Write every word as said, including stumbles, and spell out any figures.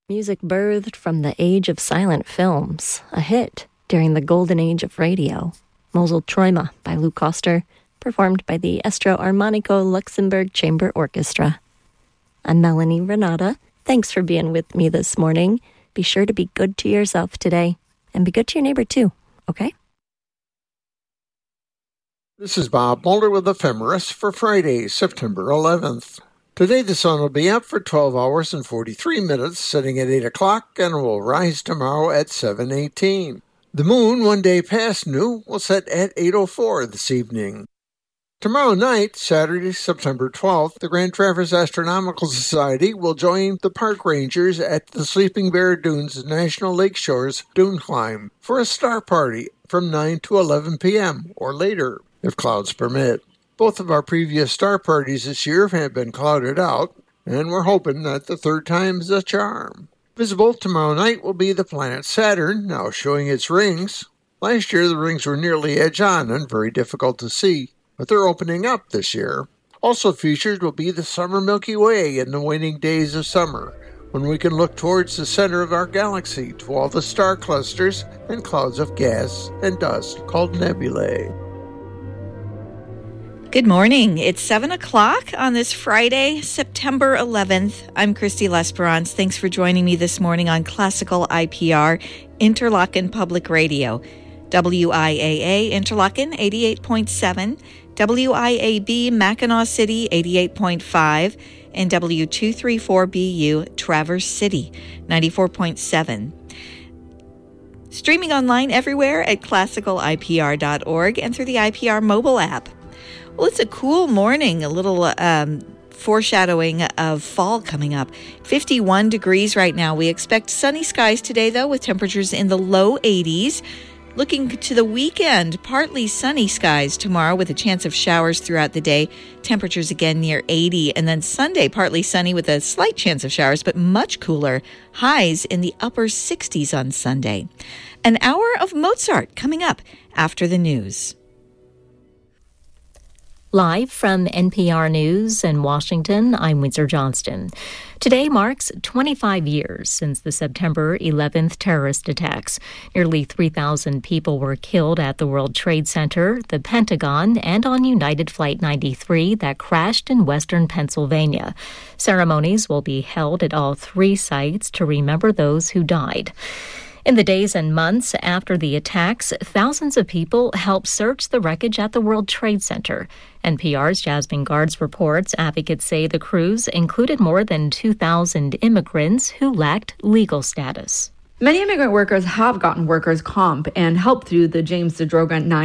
Music birthed from the age of silent films, a hit during the golden age of radio. Mosel Träume by Lou Koster, performed by the Estro Armonico Luxembourg Chamber Orchestra. I'm Melanie Renata. Thanks for being with me this morning. Be sure to be good to yourself today, and be good to your neighbor too, okay? This is Bob Mulder with Ephemeris for Friday, September eleventh. Today the sun will be up for twelve hours and forty-three minutes, setting at eight o'clock, and will rise tomorrow at seven eighteen. The moon, one day past new, will set at eight oh four this evening. Tomorrow night, Saturday, September twelfth, the Grand Traverse Astronomical Society will join the park rangers at the Sleeping Bear Dunes National Lakeshores Dune Climb for a star party from nine to eleven p.m. or later, if clouds permit. Both of our previous star parties this year have been clouded out, and we're hoping that the third time's the charm. Visible tomorrow night will be the planet Saturn, now showing its rings. Last year the rings were nearly edge-on and very difficult to see, but they're opening up this year. Also featured will be the summer Milky Way in the waning days of summer, when we can look towards the center of our galaxy to all the star clusters and clouds of gas and dust called nebulae. Good morning. It's seven o'clock on this Friday, September eleventh. I'm Christy L'Esperance. Thanks for joining me this morning on Classical I P R, Interlochen Public Radio. W I A A Interlochen eighty-eight point seven, W I A B Mackinac City eighty-eight point five, and W two thirty-four B U Traverse City ninety-four point seven. Streaming online everywhere at classical I P R dot org and through the I P R mobile app. Well, it's a cool morning, a little um, foreshadowing of fall coming up. fifty-one degrees right now. We expect sunny skies today, though, with temperatures in the low eighties. Looking to the weekend, partly sunny skies tomorrow with a chance of showers throughout the day. Temperatures again near eighty. And then Sunday, partly sunny with a slight chance of showers, but much cooler. Highs in the upper sixties on Sunday. An hour of Mozart coming up after the news. Live from N P R News in Washington, I'm Windsor Johnston. Today marks twenty-five years since the September eleventh terrorist attacks. Nearly three thousand people were killed at the World Trade Center, the Pentagon, and on United Flight ninety-three that crashed in western Pennsylvania. Ceremonies will be held at all three sites to remember those who died. In the days and months after the attacks, thousands of people helped search the wreckage at the World Trade Center. N P R's Jasmine Guards reports advocates say the crews included more than two thousand immigrants who lacked legal status. Many immigrant workers have gotten workers' comp and help through the James Zadroga nine